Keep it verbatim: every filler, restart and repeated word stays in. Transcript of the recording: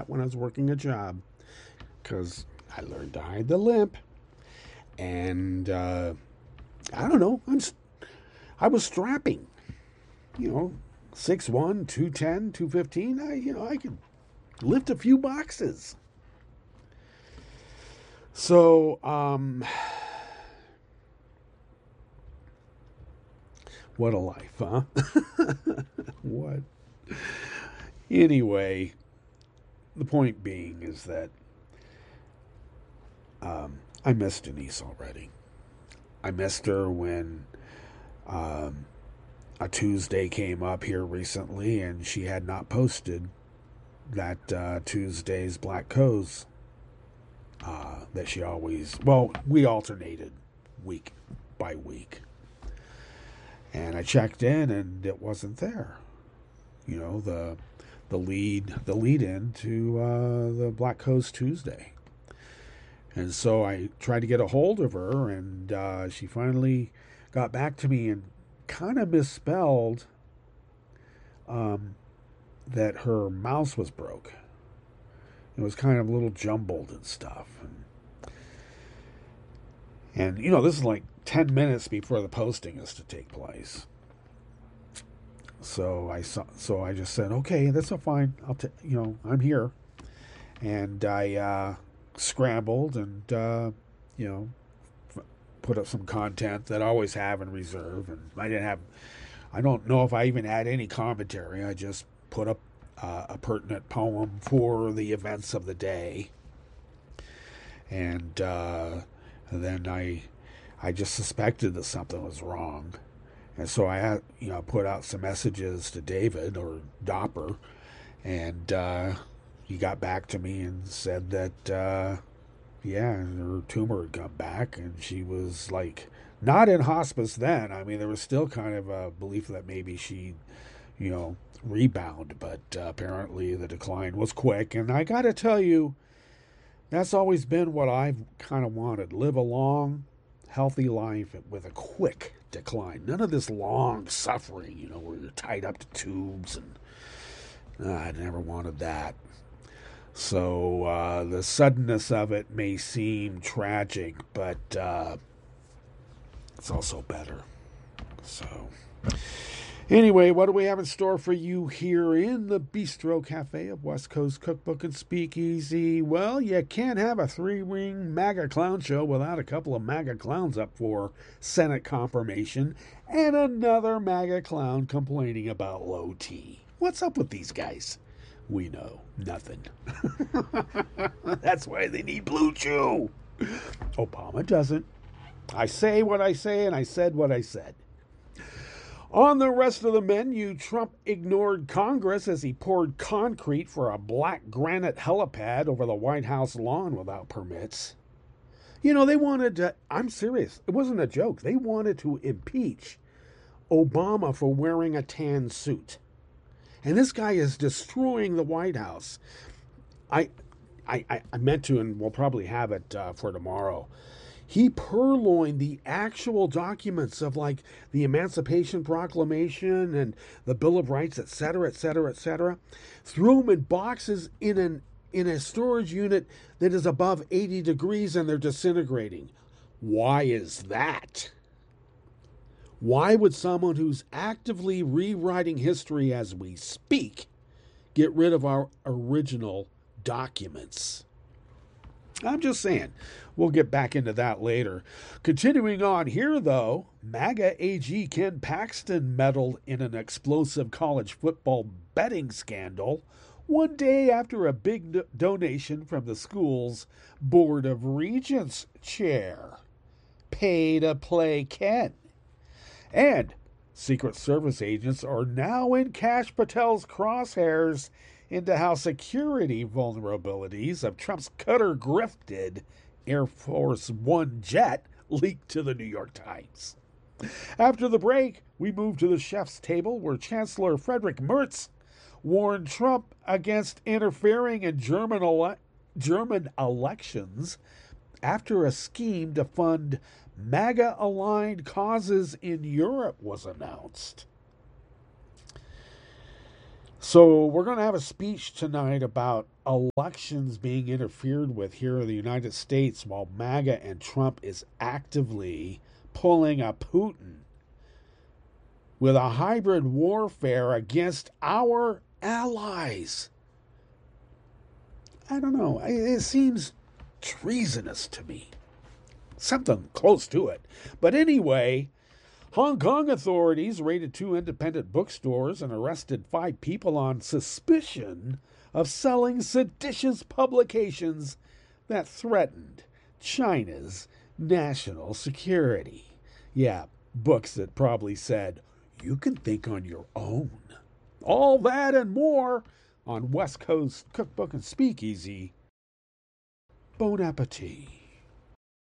when I was working a job because I learned to hide the limp. And uh, I don't know. I'm I was strapping, you know, six one, two ten, two fifteen. I you know I could lift a few boxes. So um, what a life, huh? What? Anyway, the point being is that um, I missed Denise already. I missed her when um, a Tuesday came up here recently and she had not posted that uh, Tuesday's Black Co's uh, that she always, well, we alternated week by week. And I checked in and it wasn't there. You know, the the lead the lead in to uh, the Black Coast Tuesday. And so I tried to get a hold of her, and uh, she finally got back to me and kind of misspelled um, that her mouse was broke. It was kind of a little jumbled and stuff. And, and you know, this is like ten minutes before the posting is to take place. So I saw, so I just said, okay, that's all fine. I'll, t- you know, I'm here, and I uh, scrambled and uh, you know, f- put up some content that I always have in reserve, and I didn't have, I don't know if I even had any commentary. I just put up uh, a pertinent poem for the events of the day, and, uh, and then I, I just suspected that something was wrong. And so I had, you know, put out some messages to David or Dopper, and uh, he got back to me and said that, uh, yeah, her tumor had come back, and she was like not in hospice then. I mean, there was still kind of a belief that maybe she, you know, rebound, but uh, apparently the decline was quick. And I got to tell you, that's always been what I've kind of wanted: live a long, healthy life with a quick decline. None of this long suffering, you know, where you're tied up to tubes, and uh, I never wanted that. So uh, the suddenness of it may seem tragic, but uh, it's also better. So anyway, what do we have in store for you here in the Bistro Cafe of West Coast Cookbook and Speakeasy? Well, you can't have a three-ring MAGA clown show without a couple of MAGA clowns up for Senate confirmation and another MAGA clown complaining about low T. What's up with these guys? We know nothing. That's why they need Blue Chew. Obama doesn't. I say what I say, and I said what I said. On the rest of the menu, Trump ignored Congress as he poured concrete for a black granite helipad over the White House lawn without permits. You know, they wanted to, I'm serious, it wasn't a joke. They wanted to impeach Obama for wearing a tan suit. And this guy is destroying the White House. I, I, I meant to, and we'll probably have it uh, for tomorrow. He purloined the actual documents of like the Emancipation Proclamation and the Bill of Rights, et cetera, et cetera, et cetera. Threw them in boxes in an in a storage unit that is above eighty degrees and they're disintegrating. Why is that? Why would someone who's actively rewriting history as we speak get rid of our original documents? I'm just saying. We'll get back into that later. Continuing on here, though, MAGA A G Ken Paxton meddled in an explosive college football betting scandal one day after a big do- donation from the school's Board of Regents chair. Pay to play Ken. And Secret Service agents are now in Kash Patel's crosshairs into how security vulnerabilities of Trump's Qatar grifted Air Force One jet leaked to the New York Times. After the break, we move to the chef's table where Chancellor Friedrich Merz warned Trump against interfering in German, ele- German elections after a scheme to fund MAGA-aligned causes in Europe was announced. So we're going to have a speech tonight about elections being interfered with here in the United States while MAGA and Trump is actively pulling a Putin with a hybrid warfare against our allies. I don't know. It seems treasonous to me. Something close to it. But anyway, Hong Kong authorities raided two independent bookstores and arrested five people on suspicion of selling seditious publications that threatened China's national security. Yeah, books that probably said, you can think on your own. All that and more on West Coast Cookbook and Speakeasy. Bon appetit.